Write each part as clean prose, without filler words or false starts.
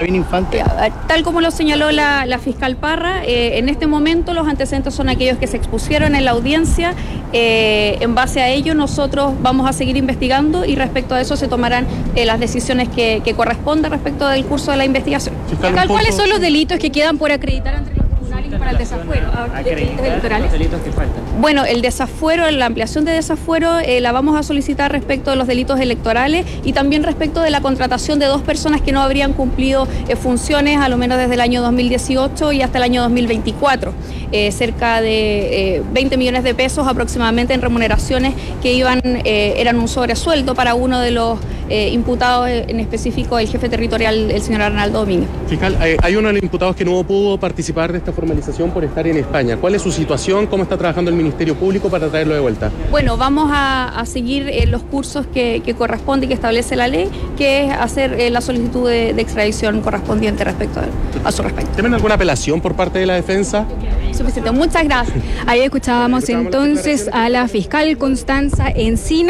Lavín Infante? Tal como lo señaló la fiscal Parra, en este momento los antecedentes son aquellos que se expusieron en la audiencia. En base a ello nosotros vamos a seguir investigando y respecto a eso se tomarán las decisiones que correspondan respecto del curso de la investigación. Fiscal, ¿cuáles son los delitos que quedan por acreditar ante los tribunales para el desafuero? Los delitos que faltan. Bueno, el desafuero, la ampliación de desafuero la vamos a solicitar respecto de los delitos electorales y también respecto de la contratación de 2 personas que no habrían cumplido funciones a lo menos desde el año 2018 y hasta el año 2024. Cerca de 20 millones de pesos aproximadamente en remuneraciones que eran un sobresueldo para uno de los imputados, en específico el jefe territorial, el señor Arnaldo Domínguez. Fiscal, hay uno de los imputados que no pudo participar de esta formalización por estar en España. ¿Cuál es su situación? ¿Cómo está trabajando el Ministerio Público para traerlo de vuelta? Bueno, vamos a seguir los cursos que corresponde y que establece la ley, que es hacer la solicitud de extradición correspondiente a su respecto. ¿Tienen alguna apelación por parte de la defensa? Suficiente, muchas gracias. Ahí escuchábamos entonces a la fiscal Constanza Encina.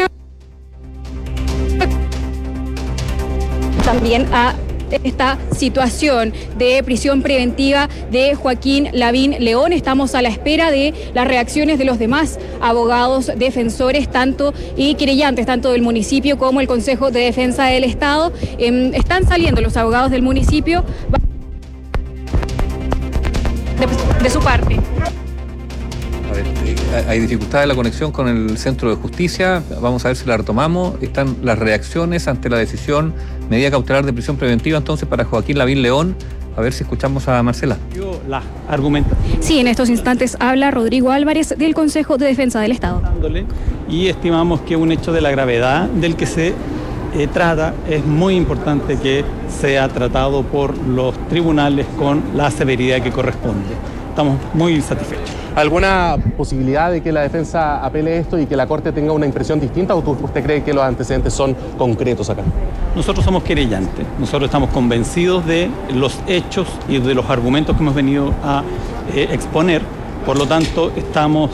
También a esta situación de prisión preventiva de Joaquín Lavín León. Estamos a la espera de las reacciones de los demás abogados defensores y querellantes, tanto del municipio como el Consejo de Defensa del Estado. Están saliendo los abogados del municipio de su parte. A ver, hay dificultad en la conexión con el Centro de Justicia. Vamos a ver si la retomamos. Están las reacciones ante la decisión, medida cautelar de prisión preventiva entonces para Joaquín Lavín León. A ver si escuchamos a Marcela. Las argumentos. Sí, en estos instantes habla Rodrigo Álvarez del Consejo de Defensa del Estado. Y estimamos que un hecho de la gravedad del que se trata es muy importante que sea tratado por los tribunales con la severidad que corresponde. Estamos muy satisfechos. ¿Alguna posibilidad de que la defensa apele esto y que la Corte tenga una impresión distinta o usted cree que los antecedentes son concretos acá? Nosotros somos querellantes, nosotros estamos convencidos de los hechos y de los argumentos que hemos venido a exponer, por lo tanto estamos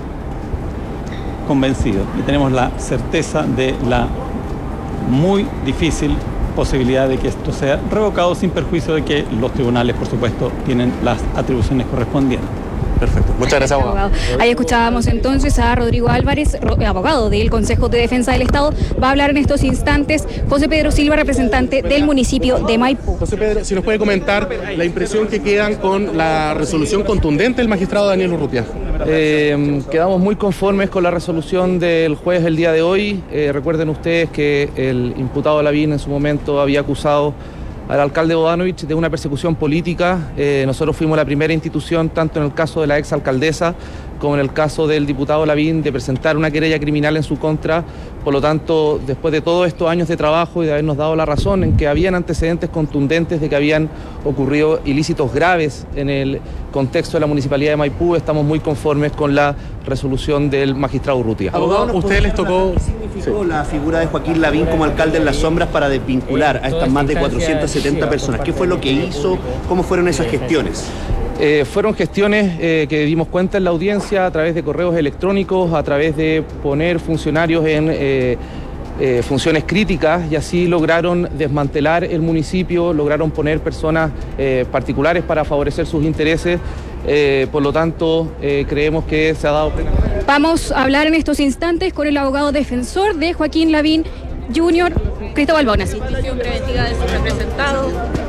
convencidos y tenemos la certeza de la muy difícil posibilidad de que esto sea revocado sin perjuicio de que los tribunales, por supuesto, tienen las atribuciones correspondientes. Perfecto. Muchas gracias, abogado. Ahí escuchábamos entonces a Rodrigo Álvarez, abogado del Consejo de Defensa del Estado. Va a hablar en estos instantes José Pedro Silva, representante del municipio de Maipú. José Pedro, si nos puede comentar la impresión que quedan con la resolución contundente del magistrado Daniel Urrutia. Quedamos muy conformes con la resolución del juez el día de hoy. Recuerden ustedes que el imputado Lavín en su momento había acusado al alcalde Bodanovich de una persecución política. Nosotros fuimos la primera institución, tanto en el caso de la exalcaldesa como en el caso del diputado Lavín, de presentar una querella criminal en su contra. Por lo tanto, después de todos estos años de trabajo y de habernos dado la razón en que habían antecedentes contundentes de que habían ocurrido ilícitos graves en el contexto de la Municipalidad de Maipú, estamos muy conformes con la resolución del magistrado Urrutia. Abogado, ¿ustedes les tocó? ¿Qué significó la figura de Joaquín Lavín como alcalde en las sombras para desvincular a estas más de 470 personas? ¿Qué fue lo que hizo? ¿Cómo fueron esas gestiones? Fueron gestiones que dimos cuenta en la audiencia a través de correos electrónicos, a través de poner funcionarios en funciones críticas, y así lograron desmantelar el municipio, lograron poner personas particulares para favorecer sus intereses. Por lo tanto, creemos que se ha dado plena. Vamos a hablar en estos instantes con el abogado defensor de Joaquín Lavín Jr., Cristóbal Bonasi. Prisión preventiva de su representado.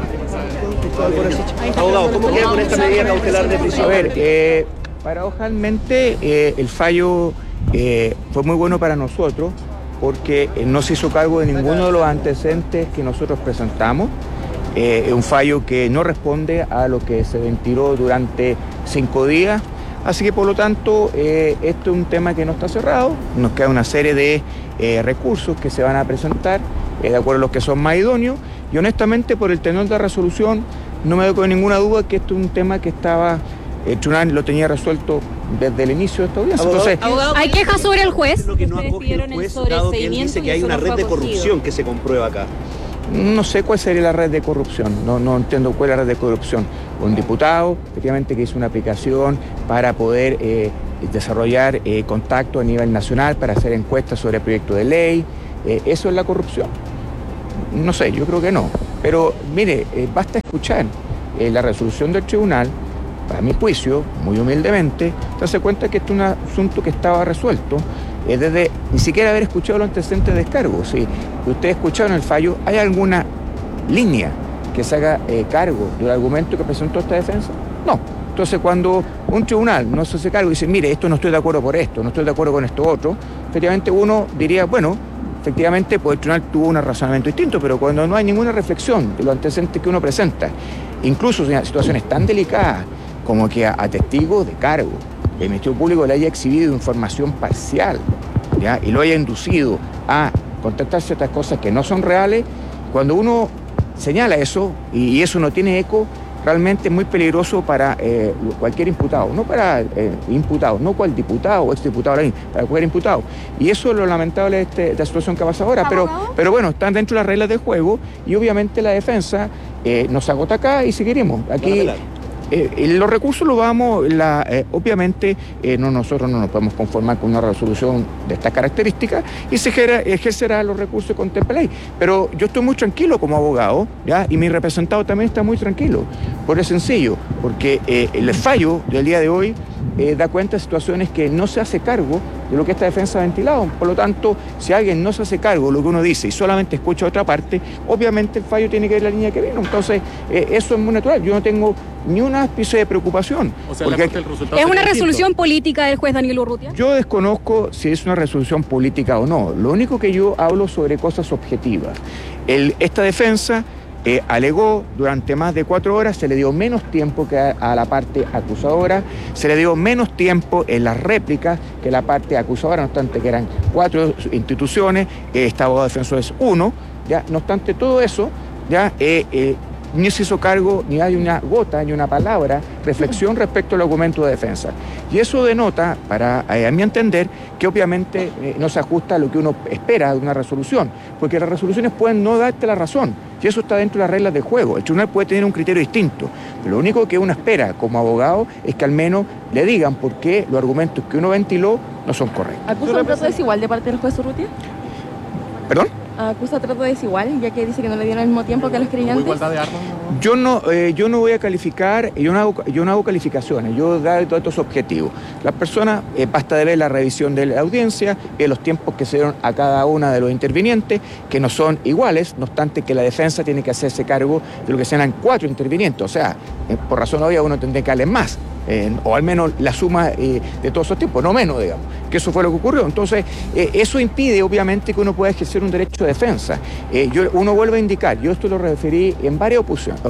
Abogado, ¿cómo queda con esta medida cautelar de prisión? A ver, paradojalmente el fallo fue muy bueno para nosotros porque no se hizo cargo de ninguno de los antecedentes que nosotros presentamos. Es un fallo que no responde a lo que se ventiló durante 5 días. Así que por lo tanto, esto es un tema que no está cerrado. Nos queda una serie de recursos que se van a presentar de acuerdo a los que son más idóneos. Y honestamente, por el tenor de la resolución, no me doy con ninguna duda que esto es un tema que estaba, el tribunal lo tenía resuelto desde el inicio de esta audiencia. Entonces, ¿hay quejas sobre el juez? Lo que no acoge el juez, dado que él dice que hay una red de corrupción que se comprueba acá. No sé cuál sería la red de corrupción, no entiendo cuál es la red de corrupción. Un diputado, efectivamente, que hizo una aplicación para poder desarrollar contacto a nivel nacional, para hacer encuestas sobre el proyecto de ley. ¿Eso es la corrupción? No sé, yo creo que no. Pero mire, basta escuchar la resolución del tribunal, para mi juicio, muy humildemente, darse cuenta que este es un asunto que estaba resuelto desde ni siquiera haber escuchado los antecedentes de descargo. Si ustedes escucharon el fallo, ¿hay alguna línea que se haga cargo del argumento que presentó esta defensa? No. Entonces, cuando un tribunal no se hace cargo y dice, mire, esto no estoy de acuerdo por esto, no estoy de acuerdo con esto otro, efectivamente uno diría, bueno, efectivamente pues el tribunal tuvo un razonamiento distinto, pero cuando no hay ninguna reflexión de los antecedentes que uno presenta, incluso en situaciones tan delicadas como que a testigos de cargo, el Ministerio Público le haya exhibido información parcial, ¿ya? Y lo haya inducido a contestar ciertas cosas que no son reales, cuando uno señala eso y eso no tiene eco, realmente es muy peligroso para cualquier imputado, no para imputados, no cual diputado o exdiputado, para cualquier imputado. Y eso es lo lamentable de esta situación que pasa ahora, pero bueno, están dentro de las reglas del juego y obviamente la defensa nos agota acá y seguiremos. Aquí los recursos los vamos, obviamente nosotros no nos podemos conformar con una resolución de estas características y se ejercerá los recursos que contempla la ley. Pero yo estoy muy tranquilo como abogado, ¿ya? Y mi representado también está muy tranquilo, por eso sencillo, porque el fallo del día de hoy da cuenta de situaciones que no se hace cargo de lo que esta defensa ha ventilado. Por lo tanto, si alguien no se hace cargo de lo que uno dice y solamente escucha otra parte, obviamente el fallo tiene que ir en la línea que vino. Entonces, eso es muy natural. Yo no tengo ni un ápice de preocupación. O sea, ¿es una resolución política del juez Daniel Urrutia? Yo desconozco si es una resolución política o no. Lo único que yo hablo sobre cosas objetivas. Esta defensa alegó durante más de 4 horas, se le dio menos tiempo que a la parte acusadora, se le dio menos tiempo en las réplicas que la parte acusadora, no obstante que eran 4 instituciones, este abogado defensor es 1, ¿ya? No obstante todo eso, ya ni se hizo cargo, ni hay una gota, ni una palabra, reflexión respecto al argumento de defensa. Y eso denota, a mi entender, que obviamente no se ajusta a lo que uno espera de una resolución, porque las resoluciones pueden no darte la razón, y eso está dentro de las reglas del juego. El tribunal puede tener un criterio distinto, pero lo único que uno espera como abogado es que al menos le digan por qué los argumentos que uno ventiló no son correctos. ¿Acusa un trato desigual de parte del juez Urrutia? ¿Perdón? ¿Acusa trato desigual, ya que dice que no le dieron el mismo tiempo que a los creyentes? ¿Igualdad de armas? Yo no voy a calificar, yo no hago calificaciones, yo doy datos objetivos. Las personas, basta de ver la revisión de la audiencia, los tiempos que se dieron a cada una de los intervinientes, que no son iguales, no obstante que la defensa tiene que hacerse cargo de lo que sean 4 intervinientes, o sea, por razón obvia uno tendría que darle más. O al menos la suma de todos esos tiempos, no menos, digamos, que eso fue lo que ocurrió. Entonces, eso impide, obviamente, que uno pueda ejercer un derecho de defensa. Uno vuelve a indicar, yo esto lo referí en varias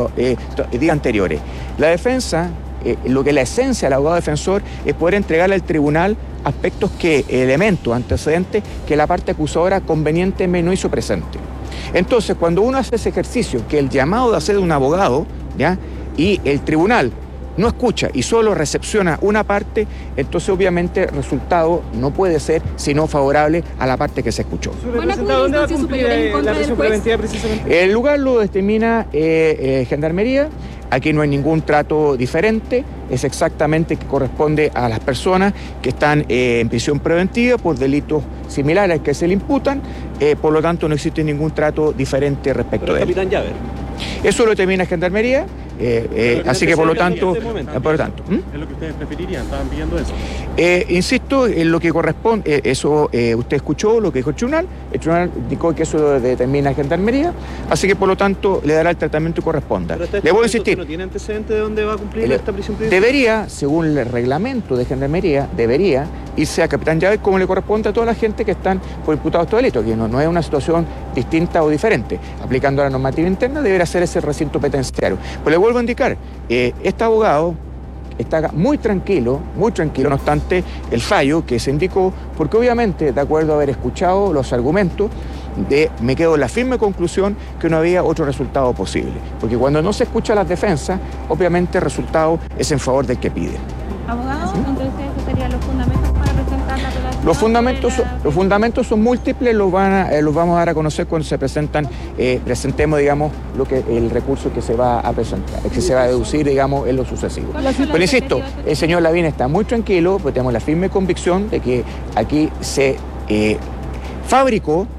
días anteriores. La defensa, lo que la esencia del abogado defensor es poder entregarle al tribunal aspectos elementos, antecedentes, que la parte acusadora convenientemente no hizo presente. Entonces, cuando uno hace ese ejercicio, que el llamado de hacer de un abogado, ¿ya? Y el tribunal no escucha y solo recepciona una parte, entonces obviamente el resultado no puede ser sino favorable a la parte que se escuchó. ¿Dónde va a cumplir la prisión preventiva precisamente? El lugar lo determina Gendarmería. Aquí no hay ningún trato diferente, es exactamente que corresponde a las personas que están en prisión preventiva por delitos similares al que se le imputan, por lo tanto no existe ningún trato diferente respecto de él. Capitán Llaver. Eso lo determina Gendarmería, así que por lo tanto... ¿Es lo que ustedes preferirían? ¿Estaban pidiendo eso? Insisto, en lo que corresponde, eso usted escuchó lo que dijo el tribunal indicó que eso lo determina Gendarmería, así que por lo tanto le dará el tratamiento que corresponda. Le voy a insistir. ¿No tiene antecedentes de dónde va a cumplir esta prisión preventiva? Debería, según el reglamento de Gendarmería, debería irse a Capitán Llaver como le corresponde a toda la gente que están por imputados de estos delitos, que no es una situación distinta o diferente. Aplicando la normativa interna deberá ser ese recinto penitenciario. Pues le vuelvo a indicar, este abogado está muy tranquilo, no obstante el fallo que se indicó, porque obviamente, de acuerdo a haber escuchado los argumentos, me quedo en la firme conclusión que no había otro resultado posible. Porque cuando no se escucha las defensas, obviamente el resultado es en favor del que pide. Abogado, entonces esos serían los fundamentos para presentar la apelación. Los fundamentos son múltiples, los vamos a dar a conocer cuando se presentemos, digamos, el recurso que se va a presentar, que se va a deducir, digamos, en lo sucesivo. Pero insisto, el señor Lavín está muy tranquilo, porque tenemos la firme convicción de que aquí se fabricó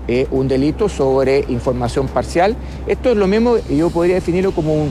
un delito sobre información parcial. Esto es lo mismo, yo podría definirlo como un